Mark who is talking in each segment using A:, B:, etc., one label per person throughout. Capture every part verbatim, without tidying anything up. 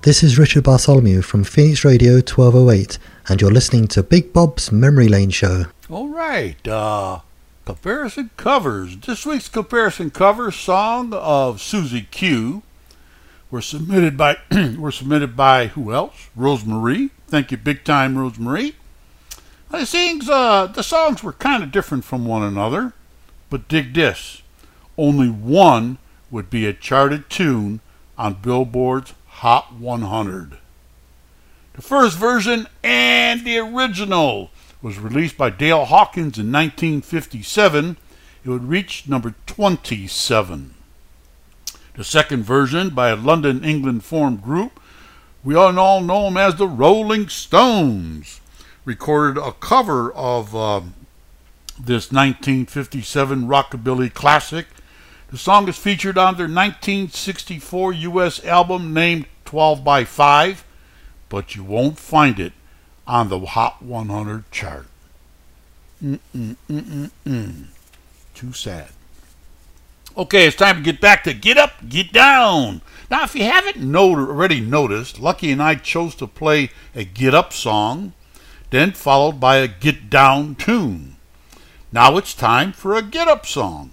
A: This is Richard Bartholomew from Phoenix Radio twelve oh eight, and you're listening to Big Bob's Memory Lane Show.
B: All right, uh, comparison covers. This week's comparison cover song of Susie Q were submitted by were submitted by who else? Rosemarie. Thank you, big time, Rosemarie. The sings, uh, the songs were kind of different from one another, but dig this: only one would be a charted tune on Billboard's Hot one hundred. The first version and the original was released by Dale Hawkins in nineteen fifty-seven. It would reach number twenty-seven. The second version, by a London, England formed group, we all know them as the Rolling Stones, recorded a cover of uh, this nineteen fifty-seven rockabilly classic. The song is featured on their nineteen sixty-four U S album named twelve by five, but you won't find it on the Hot one hundred chart. Mm-mm-mm-mm-mm. Too sad. Okay, it's time to get back to Get Up, Get Down. Now, if you haven't not- already noticed, Lucky and I chose to play a Get Up song, then followed by a Get Down tune. Now it's time for a Get Up song.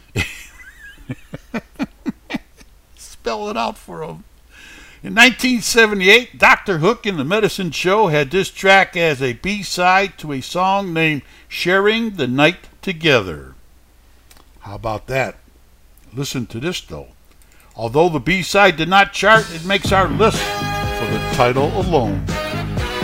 B: Spell it out for them. In nineteen seventy-eight, Doctor Hook and the Medicine Show had this track as a B-side to a song named Sharing the Night Together. How about that? Listen to this, though. Although the B-side did not chart, it makes our list for the title alone.